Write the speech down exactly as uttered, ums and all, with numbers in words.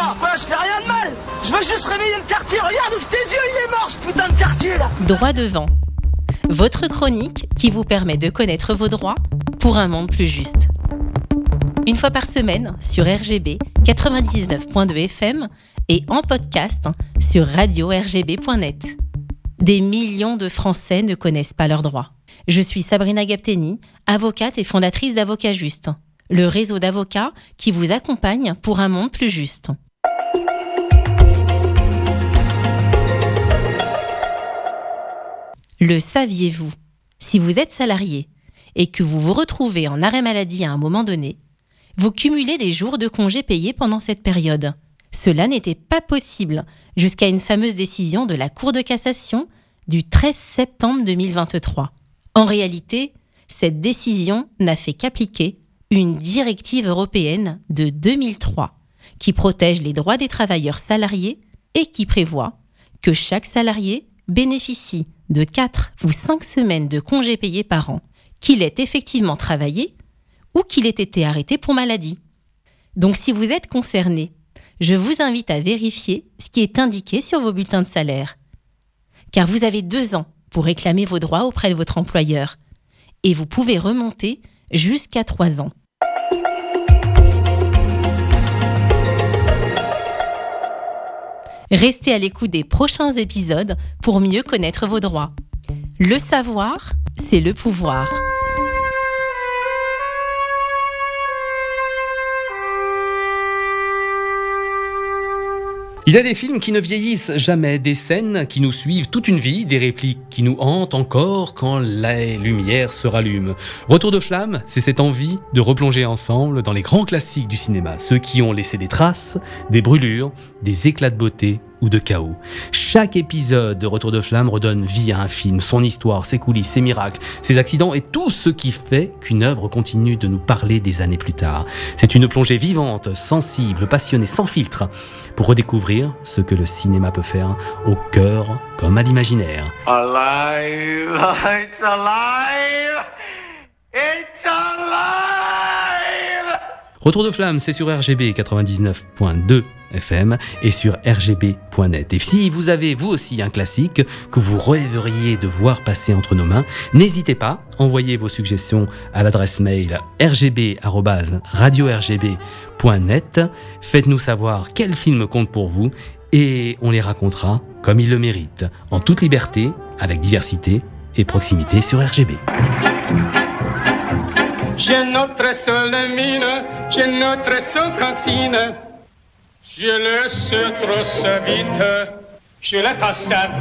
moi. Moi, je fais rien de mal. Je veux juste réveiller le quartier. Regarde, ouvre tes yeux, il est mort, ce putain de quartier, là. Droit devant. Votre chronique qui vous permet de connaître vos droits pour un monde plus juste. Une fois par semaine sur R G B quatre-vingt-dix-neuf point deux F M et en podcast sur radio r g b point net. Des millions de Français ne connaissent pas leurs droits. Je suis Sabrina Gapteni, avocate et fondatrice d'Avocats Juste, le réseau d'avocats qui vous accompagne pour un monde plus juste. Le saviez-vous ? Si vous êtes salarié et que vous vous retrouvez en arrêt maladie à un moment donné, vous cumulez des jours de congés payés pendant cette période. Cela n'était pas possible jusqu'à une fameuse décision de la Cour de cassation du treize septembre deux mille vingt-trois. En réalité, cette décision n'a fait qu'appliquer une directive européenne de deux mille trois qui protège les droits des travailleurs salariés et qui prévoit que chaque salarié bénéficie de quatre ou cinq semaines de congés payés par an, qu'il ait effectivement travaillé ou qu'il ait été arrêté pour maladie. Donc si vous êtes concerné, je vous invite à vérifier ce qui est indiqué sur vos bulletins de salaire. Car vous avez deux ans pour réclamer vos droits auprès de votre employeur. Et vous pouvez remonter jusqu'à trois ans. Restez à l'écoute des prochains épisodes pour mieux connaître vos droits. Le savoir, c'est le pouvoir. Il y a des films qui ne vieillissent jamais, des scènes qui nous suivent toute une vie, des répliques qui nous hantent encore quand les lumières se rallument. Retour de flamme, c'est cette envie de replonger ensemble dans les grands classiques du cinéma, ceux qui ont laissé des traces, des brûlures, des éclats de beauté ou de chaos. Chaque épisode de Retour de flamme redonne vie à un film, son histoire, ses coulisses, ses miracles, ses accidents et tout ce qui fait qu'une œuvre continue de nous parler des années plus tard. C'est une plongée vivante, sensible, passionnée, sans filtre, pour redécouvrir ce que le cinéma peut faire au cœur comme à l'imaginaire. Alive! It's alive! It's alive! Retour de flamme, c'est sur R G B quatre-vingt-dix-neuf point deux F M et sur r g b point net. Et si vous avez vous aussi un classique que vous rêveriez de voir passer entre nos mains, n'hésitez pas, envoyez vos suggestions à l'adresse mail r g b arobase radio r g b point net. Faites-nous savoir quel film compte pour vous et on les racontera comme ils le méritent, en toute liberté, avec diversité et proximité sur R G B. J'ai notre seule mine, j'ai notre seule cantine. Je le sais trop vite, je la tasse.